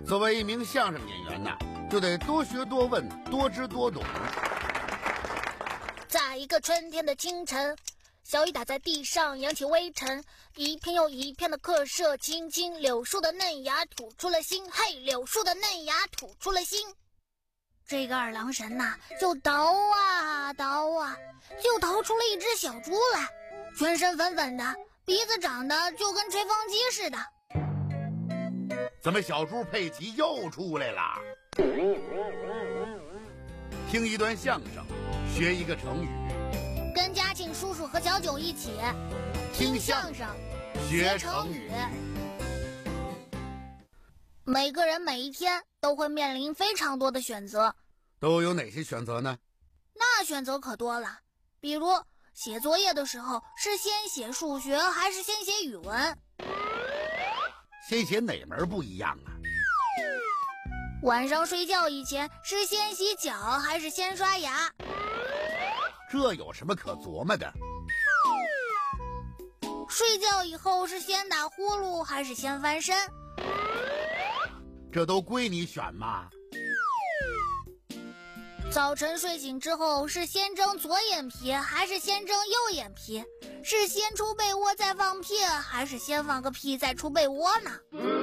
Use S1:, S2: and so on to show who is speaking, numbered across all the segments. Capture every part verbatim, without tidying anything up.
S1: 作为一名相声演员呢，就得多学多问，多知多懂。
S2: 在一个春天的清晨，小雨打在地上，扬起微尘，一片又一片的刻射，青青柳树的嫩芽吐出了心，嘿，柳树的嫩芽吐出了心。这个二郎神呐、啊，就捣啊捣啊，就捣出了一只小猪来，全身粉粉的，鼻子长得就跟吹风机似的。
S1: 怎么小猪佩奇又出来了？听一段相声，学一个成语，
S2: 跟嘉庆叔叔和小九一起
S1: 听相声学成语。
S2: 每个人每一天都会面临非常多的选择，
S1: 都有哪些选择呢？
S2: 那选择可多了，比如写作业的时候是先写数学还是先写语文？
S1: 先写哪门不一样啊？
S2: 晚上睡觉以前是先洗脚还是先刷牙？
S1: 这有什么可琢磨的？
S2: 睡觉以后是先打呼噜还是先翻身？
S1: 这都归你选嘛。
S2: 早晨睡醒之后是先睁左眼皮还是先睁右眼皮？是先出被窝再放屁还是先放个屁再出被窝呢？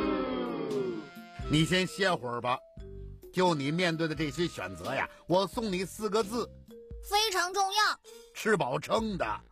S1: 你先歇会儿吧。就你面对的这些选择呀，我送你四个字，
S2: 非常重要，
S1: 吃饱撑的。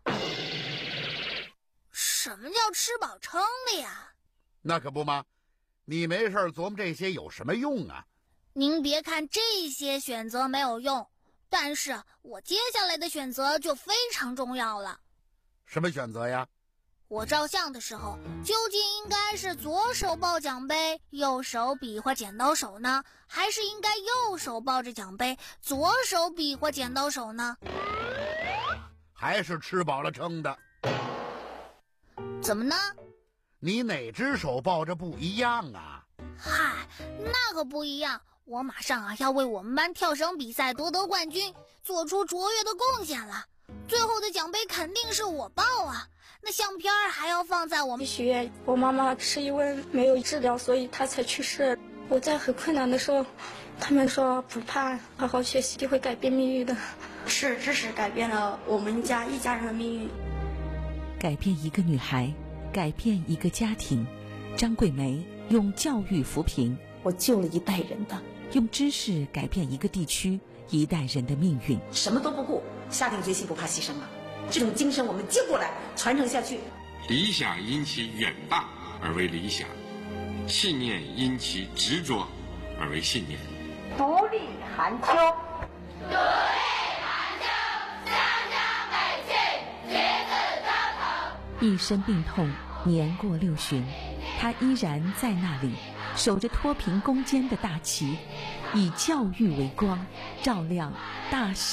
S2: 什么叫吃饱撑的呀？
S1: 那可不吗？你没事琢磨这些有什么用啊？
S2: 您别看这些选择没有用，但是我接下来的选择就非常重要了。
S1: 什么选择呀？
S2: 我照相的时候究竟应该是左手抱奖杯，右手比划剪刀手呢，还是应该右手抱着奖杯，左手比划剪刀手呢？
S1: 还是吃饱了撑的。
S2: 怎么呢？
S1: 你哪只手抱着不一样啊？
S2: 嗨，那可不一样，我马上啊要为我们班跳绳比赛夺得冠军，做出卓越的贡献了。最后的奖杯肯定是我抱啊，那相片还要放在我们
S3: 学院。我妈妈是因为没有治疗，所以她才去世。我在很困难的时候，他们说不怕，好好学习就会改变命运的。
S4: 是知识改变了我们家一家人的命运，
S5: 改变一个女孩，改变一个家庭。张桂梅用教育扶贫，
S6: 我救了一代人的；
S5: 用知识改变一个地区一代人的命运。
S6: 什么都不顾，下定决心不怕牺牲了。这种精神我们接过来传承下去。
S7: 理想因其远大而为理想，信念因其执着而为信念。
S8: 独立寒秋，
S9: 独立寒秋，香香美气，橘子招头。
S5: 一身病痛，年过六旬，他依然在那里，守着脱贫攻坚的大旗，以教育为光，照亮大